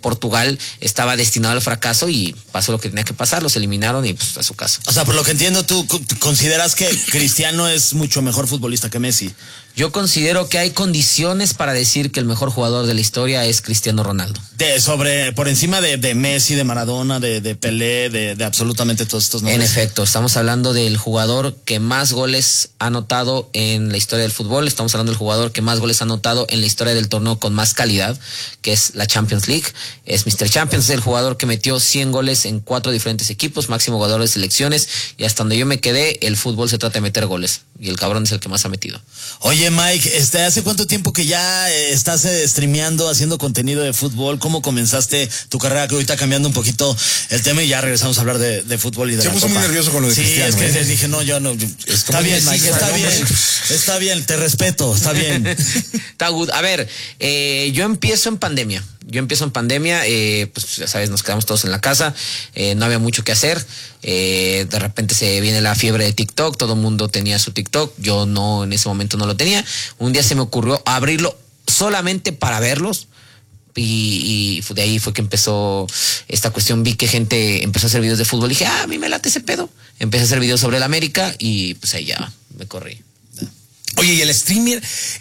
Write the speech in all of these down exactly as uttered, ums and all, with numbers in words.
Portugal estaba destinado al fracaso y pasó lo que tenía que pasar, los eliminaron y pues a su casa. O sea, por lo que entiendo, tú consideras que Cristiano es mucho mejor futbolista que Messi. Yo considero que hay condiciones para decir que el mejor jugador de la historia es Cristiano Ronaldo. De sobre, por encima de, de Messi, de Maradona, de, de Pelé, de, de absolutamente todos estos nombres. En efecto, estamos hablando del jugador que más goles ha anotado en la historia del fútbol, estamos hablando del jugador que más goles ha anotado en la historia del torneo con más calidad, que es la Champions League, es mister Champions, es el jugador que metió cien goles en cuatro diferentes equipos, máximo goleador de selecciones, y hasta donde yo me quedé, el fútbol se trata de meter goles, y el cabrón es el que más ha metido. Oye, Mike, este, ¿hace cuánto tiempo que ya eh, estás eh, streameando, haciendo contenido de fútbol? ¿Cómo comenzaste tu carrera? Que ahorita cambiando un poquito el tema y ya regresamos a hablar de, de fútbol y de Se la puso Copa. muy nervioso con lo de sí, Cristiano. Sí, es que ¿eh? dije, no, yo no. Está bien, Mike, está bien. Está bien, te respeto, está bien. Está good. A ver, eh, yo empiezo en pandemia. Yo empiezo en pandemia, eh, pues ya sabes, nos quedamos todos en la casa, eh, no había mucho que hacer, eh, de repente se viene la fiebre de TikTok, todo el mundo tenía su TikTok, yo no, en ese momento no lo tenía, un día se me ocurrió abrirlo solamente para verlos, y, y de ahí fue que empezó esta cuestión, vi que gente empezó a hacer videos de fútbol, y dije, ah, a mí me late ese pedo, empecé a hacer videos sobre el América, y pues ahí ya me corrí. Oye, y el streamer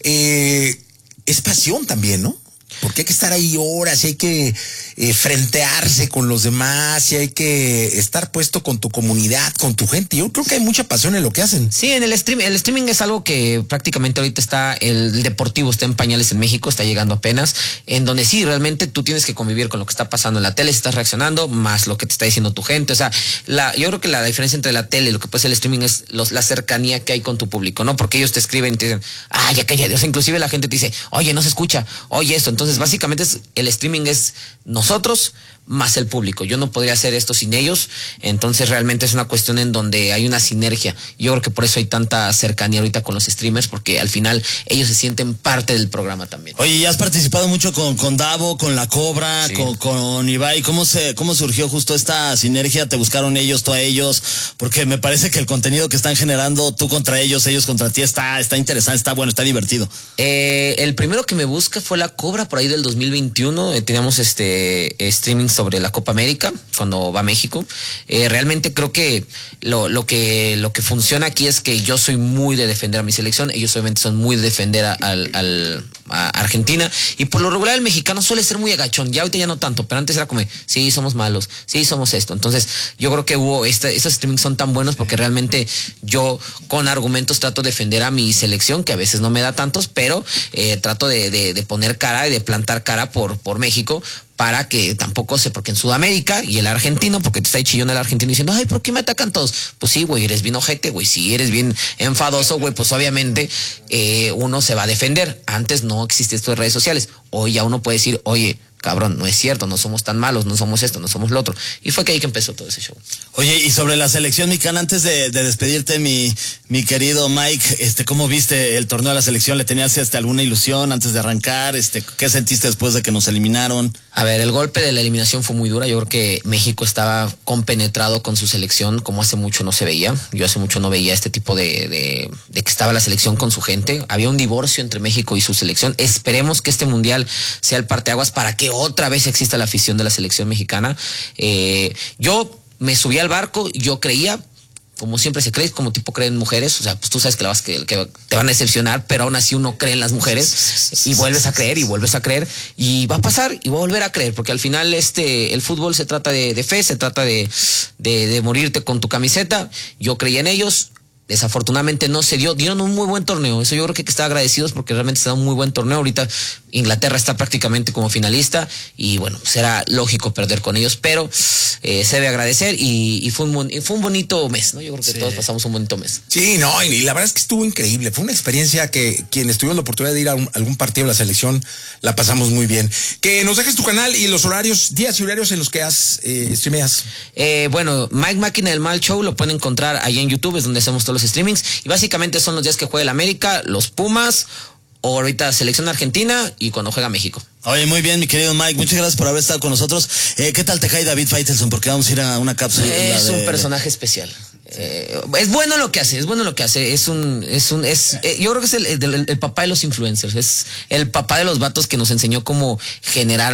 eh, es pasión también, ¿no? Porque hay que estar ahí horas, y hay que eh, frentearse con los demás, y hay que estar puesto con tu comunidad, con tu gente. Yo creo que hay mucha pasión en lo que hacen. Sí, en el stream, el streaming es algo que prácticamente ahorita está, el deportivo está en pañales en México, está llegando apenas, en donde sí, realmente tú tienes que convivir con lo que está pasando en la tele, estás reaccionando, más lo que te está diciendo tu gente. O sea, la, yo creo que la diferencia entre la tele y lo que puede ser el streaming es los, la cercanía que hay con tu público, ¿no? Porque ellos te escriben y te dicen, ah, ya cállate. O sea, inclusive la gente te dice, oye, no se escucha, oye esto. Entonces, básicamente es, el streaming es nosotros más el público. Yo no podría hacer esto sin ellos, entonces realmente es una cuestión en donde hay una sinergia. Yo creo que por eso hay tanta cercanía ahorita con los streamers, porque al final ellos se sienten parte del programa también. Oye, ya has participado mucho con, con Davo, con La Cobra, sí. con, con Ibai. ¿Cómo se, cómo surgió justo esta sinergia? ¿Te buscaron ellos, tú a ellos? Porque me parece que el contenido que están generando, tú contra ellos, ellos contra ti, está, está interesante, está bueno, está divertido. Eh, el primero que me busca fue La Cobra por ahí del dos mil veintiuno. Eh, teníamos este eh, streaming sobre la Copa América cuando va a México. Eh, realmente creo que lo, lo que lo que funciona aquí es que yo soy muy de defender a mi selección, ellos obviamente son muy de defender a, al, al, a Argentina, y por lo regular el mexicano suele ser muy agachón, ya ahorita ya no tanto, pero antes era como, sí, somos malos, sí, somos esto. Entonces yo creo que hubo, esta, estos streamings son tan buenos porque realmente yo con argumentos trato de defender a mi selección, que a veces no me da tantos, pero eh, trato de, de, de poner cara y de plantar cara por, por México, para que tampoco se, porque en Sudamérica y el argentino, porque te está ahí chillón el argentino diciendo, ay, ¿por qué me atacan todos? Pues sí, güey, eres bien ojete, güey, si eres bien enfadoso, güey, pues obviamente eh, uno se va a defender. Antes no existía esto de redes sociales, hoy ya uno puede decir, oye, cabrón, no es cierto, no somos tan malos, no somos esto, no somos lo otro. Y fue que ahí que empezó todo ese show. Oye, y sobre la selección mexicana, antes de, de despedirte, mi, mi querido Mike, este, ¿cómo viste el torneo de la selección? ¿Le tenías este, alguna ilusión antes de arrancar? Este, ¿qué sentiste después de que nos eliminaron? A ver, el golpe de la eliminación fue muy dura. Yo creo que México estaba compenetrado con su selección como hace mucho no se veía. Yo hace mucho no veía este tipo de, de, de que estaba la selección con su gente. Había un divorcio entre México y su selección. Esperemos que este mundial sea el parteaguas para que otra vez exista la afición de la selección mexicana. Eh, yo me subí al barco, yo creía, como siempre se cree, como tipo creen mujeres, o sea, pues tú sabes que, la vas, que, que te van a decepcionar, pero aún así uno cree en las mujeres y vuelves a creer y vuelves a creer y va a pasar y va a volver a creer, porque al final este el fútbol se trata de, de fe, se trata de, de, de morirte con tu camiseta. Yo creí en ellos. Desafortunadamente no se dio, dieron un muy buen torneo, eso yo creo que hay que estar agradecidos porque realmente se da un muy buen torneo. Ahorita Inglaterra está prácticamente como finalista y bueno, será lógico perder con ellos, pero eh, se debe agradecer y, y fue, un, fue un bonito mes, ¿no? Yo creo que sí, todos pasamos un bonito mes. Sí, no, y la verdad es que estuvo increíble, fue una experiencia que quienes tuvieron la oportunidad de ir a un, algún partido de la selección, la pasamos muy bien. Que nos dejes tu canal y los horarios, días y horarios en los que has eh, streameas. Eh, bueno, Mike Máquina del Mal Show lo pueden encontrar ahí en YouTube, es donde hacemos todo los streamings y básicamente son los días que juega el América, los Pumas o ahorita selección argentina y cuando juega México. Oye, muy bien, mi querido Mike, muchas gracias por haber estado con nosotros. Eh, ¿Qué tal te cae David Faitelson? Porque vamos a ir a una cápsula. Es de, un personaje de... especial. Eh, es bueno lo que hace, es bueno lo que hace. Es un, es un, es. Eh, yo creo que es el, el, el papá de los influencers, es el papá de los vatos que nos enseñó cómo generar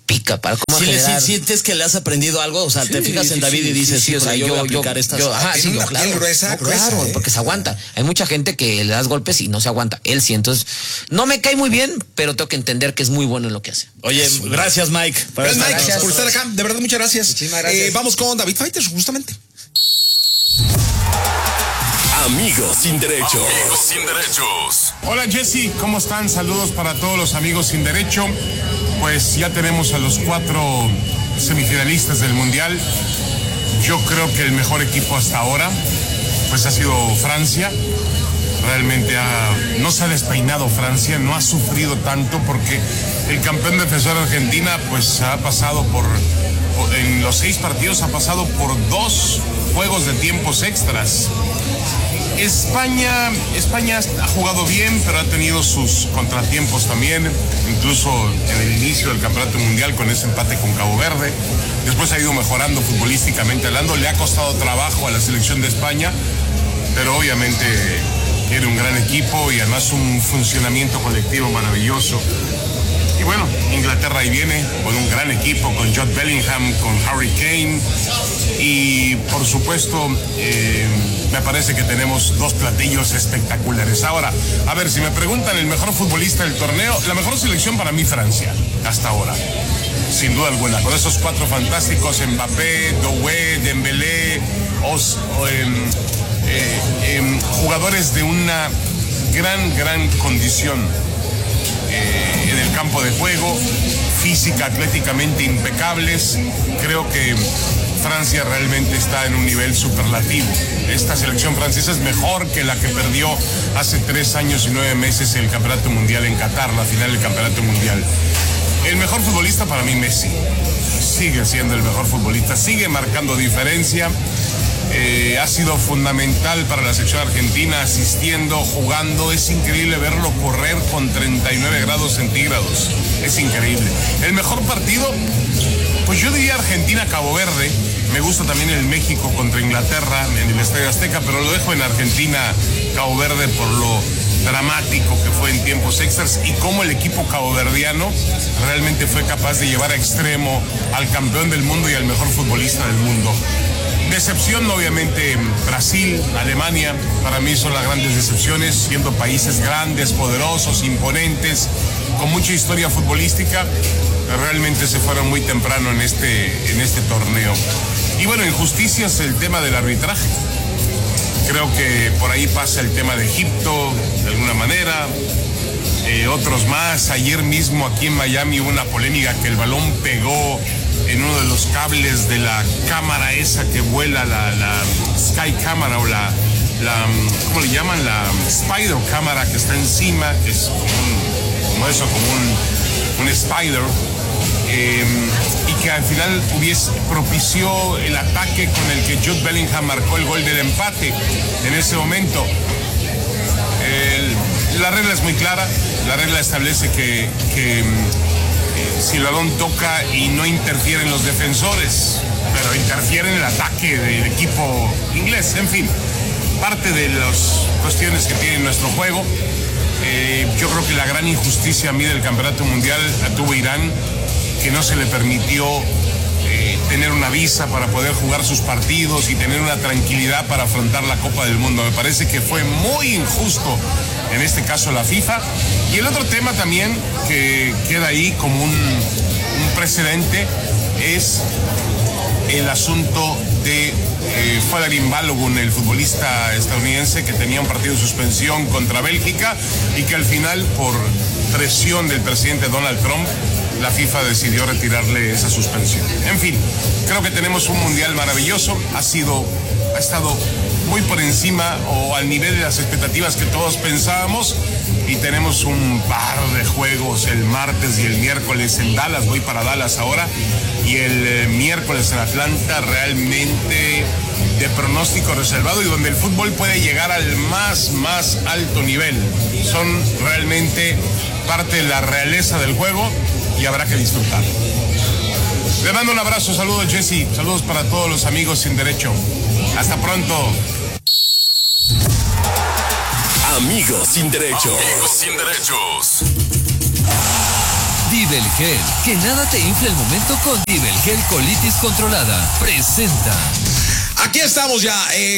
pica para cómo si generar... le si sientes que le has aprendido algo, o sea, sí, te fijas en David sí, y dices, sí, sí, o sea, yo, yo voy a aplicar estas. Yo, ajá, sí, una claro, gruesa, no, gruesa, claro, ¿eh? porque se aguanta. Hay mucha gente que le das golpes y no se aguanta. Él sí, entonces no me cae muy bien, pero tengo que entender que es muy bueno en lo que hace. Oye, gracias Mike. Gracias Mike gracias. por estar acá, de verdad muchas gracias. Muchísimas gracias. Eh, vamos con David Fighters, justamente. Amigos sin derecho. Amigos sin derechos. Hola Jesse, ¿cómo están? Saludos para todos los amigos sin derecho. Pues ya tenemos a los cuatro semifinalistas del Mundial. Yo creo que el mejor equipo hasta ahora pues ha sido Francia. Realmente ha, no se ha despeinado Francia, no ha sufrido tanto porque el campeón defensor Argentina pues ha pasado por, en los seis partidos ha pasado por dos juegos de tiempos extras. España, España ha jugado bien, pero ha tenido sus contratiempos también, incluso en el inicio del Campeonato Mundial con ese empate con Cabo Verde. Después ha ido mejorando futbolísticamente hablando, le ha costado trabajo a la selección de España, pero obviamente tiene un gran equipo y además un funcionamiento colectivo maravilloso. Y bueno, Inglaterra ahí viene con un gran equipo, con Jude Bellingham, con Harry Kane y por supuesto eh, me parece que tenemos dos platillos espectaculares. Ahora, a ver, si me preguntan el mejor futbolista del torneo, la mejor selección para mí Francia, hasta ahora, sin duda alguna, con esos cuatro fantásticos, Mbappé, Doué, Dembélé, Os, o, eh, eh, eh, jugadores de una gran, gran condición Eh, en el campo de juego, física, atléticamente impecables. Creo que Francia realmente está en un nivel superlativo. Esta selección francesa es mejor que la que perdió hace tres años y nueve meses el Campeonato Mundial en Qatar, la final del Campeonato Mundial. El mejor futbolista para mí, Messi. Sigue siendo el mejor futbolista, sigue marcando diferencia. Eh, ha sido fundamental para la selección argentina, asistiendo, jugando. Es increíble verlo correr con treinta y nueve grados centígrados. Es increíble. El mejor partido, pues yo diría Argentina-Cabo Verde. Me gusta también el México contra Inglaterra en el Estadio Azteca, pero lo dejo en Argentina-Cabo Verde por lo dramático que fue en tiempos extras y cómo el equipo caboverdiano realmente fue capaz de llevar a extremo al campeón del mundo y al mejor futbolista del mundo. Decepción, obviamente, Brasil, Alemania, para mí son las grandes decepciones, siendo países grandes, poderosos, imponentes, con mucha historia futbolística, realmente se fueron muy temprano en este, en este torneo. Y bueno, injusticias, el tema del arbitraje. Creo que por ahí pasa el tema de Egipto, de alguna manera, eh, otros más. Ayer mismo aquí en Miami hubo una polémica que el balón pegó en uno de los cables de la cámara esa que vuela, la, la Sky Cámara o la, la, ¿cómo le llaman? La Spider Cámara que está encima, que es como, un, como eso, como un, un Spider, eh, y que al final hubiese, propició el ataque con el que Jude Bellingham marcó el gol del empate en ese momento. El, la regla es muy clara, la regla establece que, que si el balón toca y no interfieren los defensores, pero interfiere en el ataque del equipo inglés. En fin, parte de las cuestiones que tiene nuestro juego. Eh, yo creo que la gran injusticia a mí del Campeonato Mundial la tuvo Irán, que no se le permitió eh, tener una visa para poder jugar sus partidos y tener una tranquilidad para afrontar la Copa del Mundo. Me parece que fue muy injusto en este caso la FIFA. Y el otro tema también que queda ahí como un, un precedente es el asunto de eh, Folarin Balogun, el futbolista estadounidense que tenía un partido de suspensión contra Bélgica y que al final, por presión del presidente Donald Trump, la FIFA decidió retirarle esa suspensión. En fin, creo que tenemos un mundial maravilloso, ha sido, ha estado muy por encima o al nivel de las expectativas que todos pensábamos, y tenemos un par de juegos el martes y el miércoles en Dallas. Voy para Dallas ahora, y el eh, miércoles en Atlanta, realmente de pronóstico reservado y donde el fútbol puede llegar al más, más alto nivel. Son realmente parte de la realeza del juego y habrá que disfrutar. Le mando un abrazo, saludos Jesse, saludos para todos los amigos sin derecho. Hasta pronto. Amigos sin derecho. Amigos sin derechos. Dibelgel, que nada te infle el momento con Dibelgel Colitis Controlada. Presenta. Aquí estamos ya. Eh,